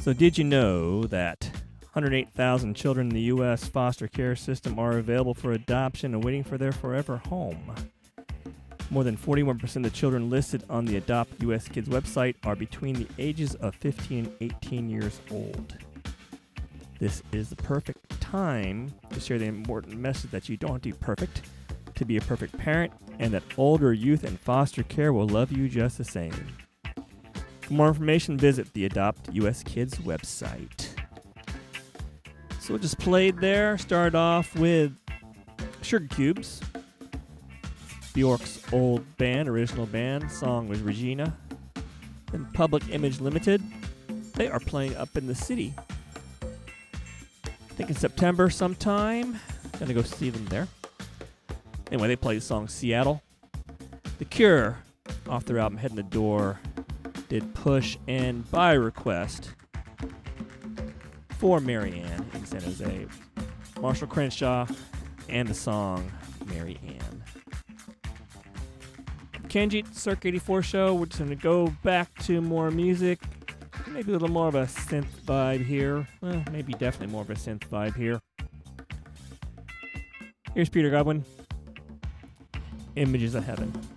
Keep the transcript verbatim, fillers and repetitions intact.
So did you know that one hundred eight thousand children in the U S foster care system are available for adoption and waiting for their forever home? More than forty-one percent of the children listed on the Adopt U S Kids website are between the ages of fifteen and eighteen years old. This is the perfect time to share the important message that you don't have to be perfect to be a perfect parent, and that older youth in foster care will love you just the same. For more information, visit the Adopt U S Kids website. So we just played there. Started off with Sugar Cubes, Bjork's old band, original band. Song was Regina. And Public Image Limited. They are playing up in the city. I think in September sometime. Gonna go see them there. Anyway, they played the song Seattle. The Cure, off their album Head in the Door, did Push and By Request for Marianne in San Jose. Marshall Crenshaw and the song Mary Ann. Kenji, Circa eighty-four show. We're just going to go back to more music. Maybe a little more of a synth vibe here. Well, maybe definitely more of a synth vibe here. Here's Peter Godwin. Images of Heaven.